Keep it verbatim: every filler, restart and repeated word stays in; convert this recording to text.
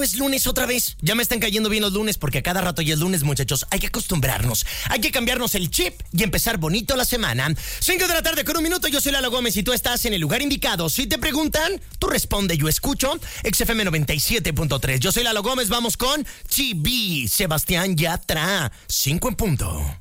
Es lunes otra vez. Ya me están cayendo bien los lunes porque a cada rato ya es lunes, muchachos. Hay que acostumbrarnos. Hay que cambiarnos el chip y empezar bonito la semana. cinco de la tarde con un minuto. Yo soy Lalo Gómez y tú estás en el lugar indicado. Si te preguntan, tú responde, yo escucho. X F M noventa y siete punto tres. Yo soy Lalo Gómez. Vamos con Chibi, Sebastián Yatra. cinco en punto.